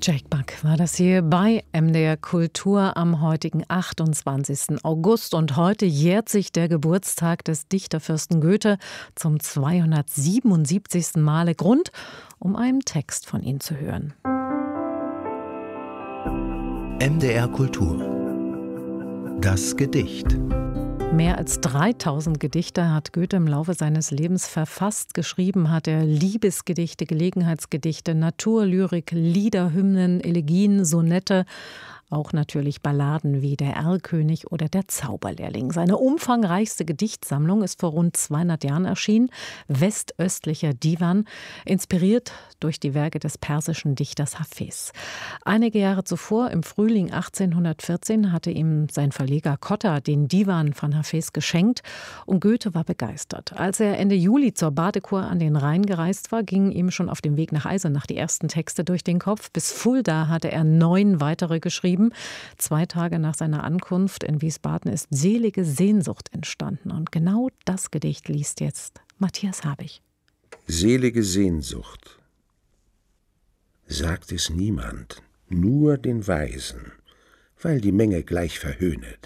Jake Buck war das hier bei MDR Kultur am heutigen 28. August. Und heute jährt sich der Geburtstag des Dichterfürsten Goethe zum 277. Male. Grund, um einen Text von ihm zu hören. MDR Kultur. Das Gedicht. Mehr als 3000 Gedichte hat Goethe im Laufe seines Lebens verfasst. Geschrieben hat er Liebesgedichte, Gelegenheitsgedichte, Naturlyrik, Lieder, Hymnen, Elegien, Sonette, auch natürlich Balladen wie Der Erlkönig oder Der Zauberlehrling. Seine umfangreichste Gedichtsammlung ist vor rund 200 Jahren erschienen, Westöstlicher Divan, inspiriert durch die Werke des persischen Dichters Hafez. Einige Jahre zuvor, im Frühling 1814, hatte ihm sein Verleger Cotta den Divan von Hafez geschenkt und Goethe war begeistert. Als er Ende Juli zur Badekur an den Rhein gereist war, gingen ihm schon auf dem Weg nach Eisenach die ersten Texte durch den Kopf. Bis Fulda hatte er 9 weitere geschrieben. 2 Tage nach seiner Ankunft in Wiesbaden ist Selige Sehnsucht entstanden. Und genau das Gedicht liest jetzt Matthias Habich. Selige Sehnsucht. Sagt es niemand, nur den Weisen, weil die Menge gleich verhöhnet.